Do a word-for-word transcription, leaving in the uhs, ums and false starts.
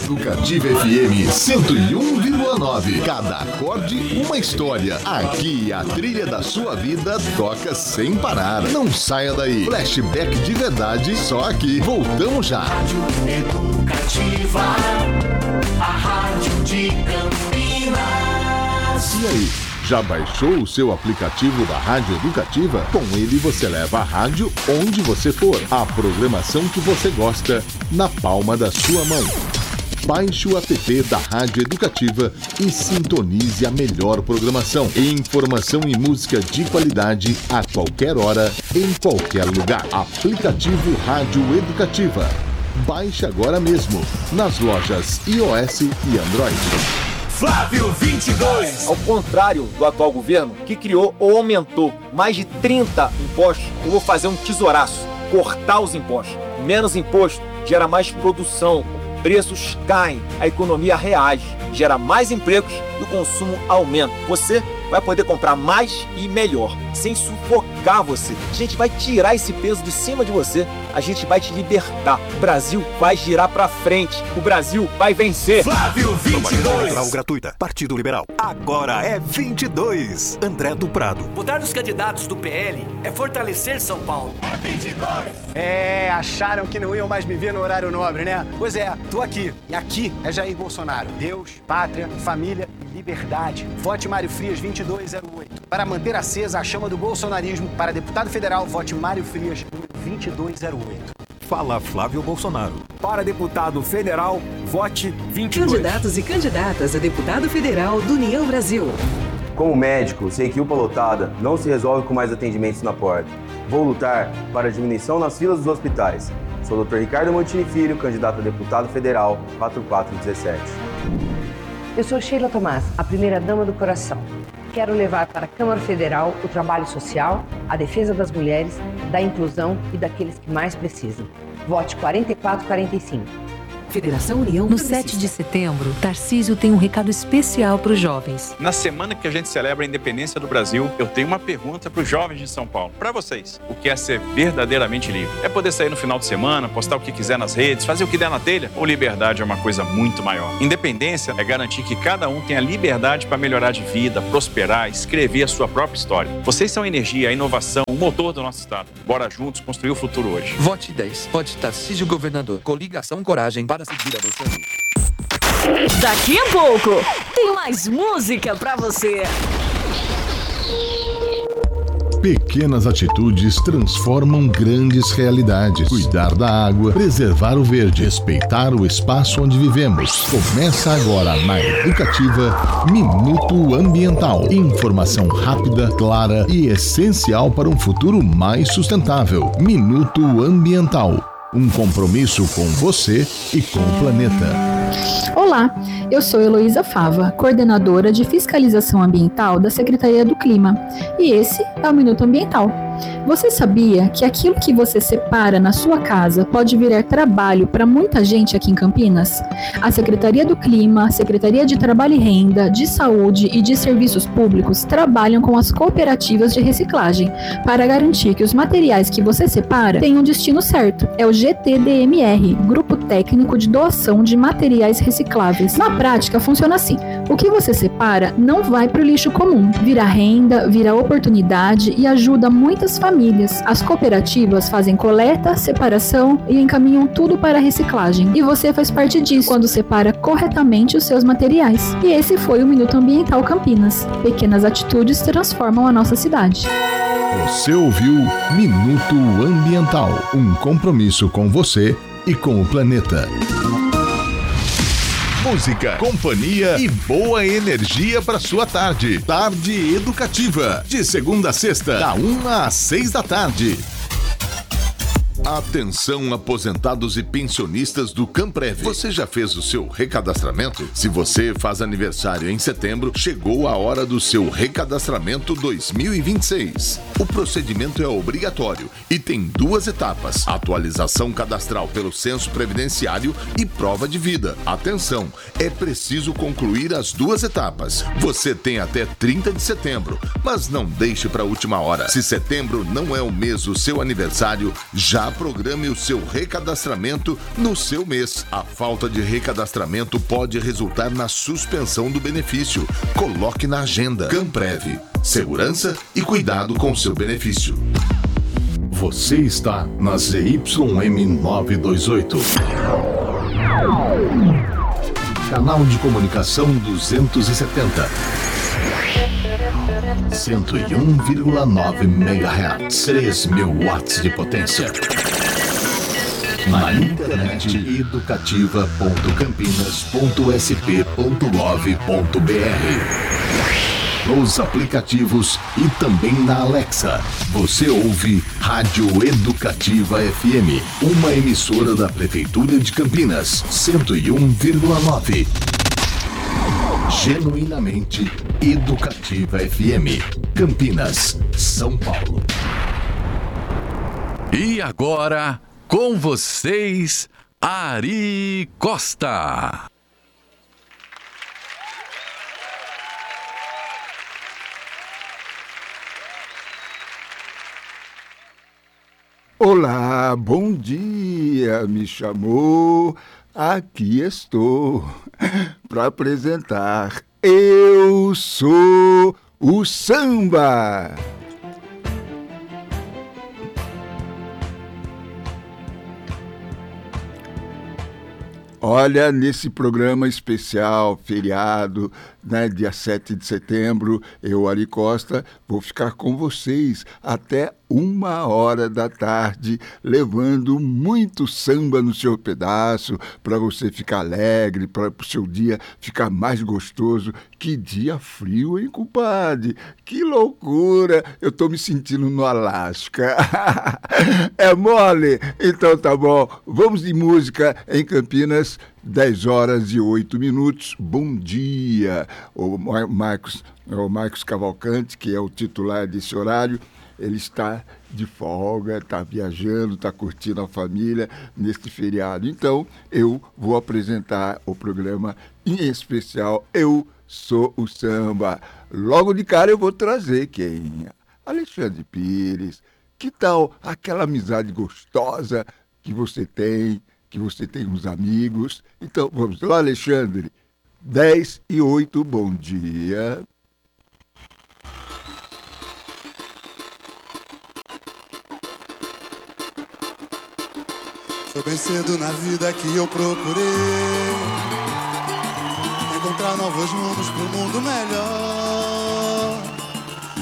Educativa F M cento e um vírgula nove. Cada acorde, uma história. Aqui a trilha da sua vida toca sem parar. Não saia daí. Flashback de verdade, só aqui. Voltamos já. Rádio Educativa, a rádio de Campinas. E aí, já baixou o seu aplicativo da Rádio Educativa? Com ele você leva a rádio onde você for. A programação que você gosta na palma da sua mão. Baixe o app da Rádio Educativa e sintonize a melhor programação. Informação e música de qualidade a qualquer hora, em qualquer lugar. Aplicativo Rádio Educativa. Baixe agora mesmo nas lojas iOS e Android. Flávio vinte e dois. Ao contrário do atual governo, que criou ou aumentou mais de trinta impostos, eu vou fazer um tesouraço, cortar os impostos. Menos imposto gera mais produção, preços caem, a economia reage, gera mais empregos e o consumo aumenta. Você vai poder comprar mais e melhor, sem sufocar você. A gente vai tirar esse peso de cima de você, a gente vai te libertar. O Brasil vai girar pra frente, o Brasil vai vencer. Flávio vinte e dois. Eleitoral gratuita, Partido Liberal. Agora é vinte e dois. André do Prado. Votar nos candidatos do P L é fortalecer São Paulo. É vinte e dois. É, acharam que não iam mais me ver no horário nobre, né? Pois é, tô aqui. E aqui é Jair Bolsonaro. Deus, pátria, família e liberdade. Vote Mário Frias vinte e dois zero oito. Para manter acesa a chama do bolsonarismo, para deputado federal, vote Mário Frias vinte e dois zero oito. Fala Flávio Bolsonaro. Para deputado federal, vote vinte e dois. Candidatos e candidatas a deputado federal do União Brasil. Como médico, sei que U P A lotada não se resolve com mais atendimentos na porta. Vou lutar para a diminuição nas filas dos hospitais. Sou o doutor Ricardo Montini Filho, candidato a deputado federal quatro quatro um sete. Eu sou Sheila Tomás, a primeira-dama do coração. Quero levar para a Câmara Federal o trabalho social, a defesa das mulheres, da inclusão e daqueles que mais precisam. Vote quatro quatro quatro cinco. Federação União. No sete de setembro, Tarcísio tem um recado especial para os jovens. Na semana que a gente celebra a independência do Brasil, eu tenho uma pergunta para os jovens de São Paulo. Para vocês, o que é ser verdadeiramente livre? É poder sair no final de semana, postar o que quiser nas redes, fazer o que der na telha? Ou liberdade é uma coisa muito maior? Independência é garantir que cada um tenha liberdade para melhorar de vida, prosperar, escrever a sua própria história. Vocês são a energia, a inovação, o motor do nosso estado. Bora juntos construir o futuro hoje. Vote dez. Vote Tarcísio Governador. Coligação Coragem para seguir a Bolsonaro. Daqui a pouco tem mais música pra você. Pequenas atitudes transformam grandes realidades. Cuidar da água, preservar o verde, respeitar o espaço onde vivemos. Começa agora na Educativa Minuto Ambiental. Informação rápida, clara e essencial para um futuro mais sustentável. Minuto Ambiental. Um compromisso com você e com o planeta. Olá, eu sou Heloísa Fava, coordenadora de Fiscalização Ambiental da Secretaria do Clima, e esse é o Minuto Ambiental. Você sabia que aquilo que você separa na sua casa pode virar trabalho para muita gente aqui em Campinas? A Secretaria do Clima, a Secretaria de Trabalho e Renda, de Saúde e de Serviços Públicos trabalham com as cooperativas de reciclagem para garantir que os materiais que você separa tenham um destino certo. É o G T D M R, Grupo Técnico de Doação de Materiais Recicláveis. Na prática, funciona assim. O que você separa não vai para o lixo comum. Vira renda, vira oportunidade e ajuda muitas famílias. As cooperativas fazem coleta, separação e encaminham tudo para a reciclagem. E você faz parte disso quando separa corretamente os seus materiais. E esse foi o Minuto Ambiental Campinas. Pequenas atitudes transformam a nossa cidade. Você ouviu Minuto Ambiental, um compromisso com você e com o planeta. Música, companhia e boa energia para sua tarde. Tarde Educativa, de segunda a sexta, da uma às seis da tarde. Atenção, aposentados e pensionistas do Camprev. Você já fez o seu recadastramento? Se você faz aniversário em setembro, chegou a hora do seu recadastramento dois mil e vinte e seis. O procedimento é obrigatório e tem duas etapas: atualização cadastral pelo censo previdenciário e prova de vida. Atenção, é preciso concluir as duas etapas. Você tem até trinta de setembro, mas não deixe para a última hora. Se setembro não é o mês do seu aniversário, já programe o seu recadastramento no seu mês. A falta de recadastramento pode resultar na suspensão do benefício. Coloque na agenda. Camprev, segurança e cuidado com seu benefício. Você está na Z Y M novecentos e vinte e oito. Canal de comunicação duzentos e setenta. cento e um vírgula nove megahertz. três mil watts de potência. Na internet educativa ponto campinas ponto s p ponto gov ponto b r. Nos aplicativos e também na Alexa. Você ouve Rádio Educativa F M, uma emissora da Prefeitura de Campinas, cento e um vírgula nove. Genuinamente Educativa F M, Campinas, São Paulo. E agora, com vocês, Ari Costa. Olá, bom dia, me chamou, aqui estou para apresentar Eu Sou o Samba. Olha, nesse programa especial, feriado, né, dia sete de setembro, eu, Ari Costa, vou ficar com vocês até uma hora da tarde, levando muito samba no seu pedaço, para você ficar alegre, para o seu dia ficar mais gostoso. Que dia frio, hein, compadre? Que loucura! Eu tô me sentindo no Alasca. É mole? Então tá bom. Vamos de música em Campinas, dez horas e oito minutos. Bom dia! O Marcos, o Marcos Cavalcante, que é o titular desse horário, ele está de folga, está viajando, está curtindo a família neste feriado. Então, eu vou apresentar o programa em especial Eu Sou o Samba. Logo de cara eu vou trazer quem? Alexandre Pires. Que tal aquela amizade gostosa que você tem, que você tem uns amigos? Então, vamos lá, Alexandre. dez e oito, bom dia. Foi bem cedo na vida que eu procurei encontrar novos rumos pro mundo melhor.